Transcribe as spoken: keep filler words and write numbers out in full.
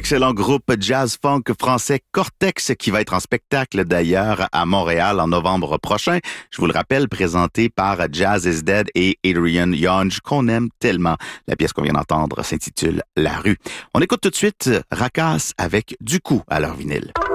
l'excellent groupe jazz-funk français Cortex qui va être en spectacle d'ailleurs à Montréal en novembre prochain. Je vous le rappelle, présenté par Jazz is Dead et Adrian Young qu'on aime tellement. La pièce qu'on vient d'entendre s'intitule La Rue. On écoute tout de suite Racasse avec Du coup à leur vinyle.